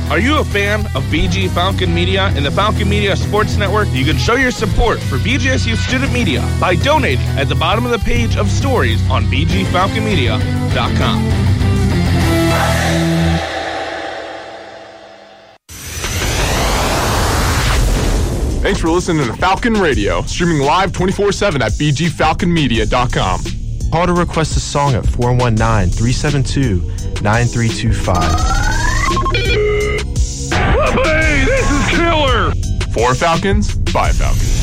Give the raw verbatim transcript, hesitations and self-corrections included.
Are you a fan of B G Falcon Media and the Falcon Media Sports Network? You can show your support for B G S U Student Media by donating at the bottom of the page of stories on b g falcon media dot com. Thanks for listening to Falcon Radio, streaming live twenty-four seven at b g falcon media dot com. Call to request a song at four one nine, three seven two, nine three two five. Hey, this is Killer! Four Falcons, five Falcons.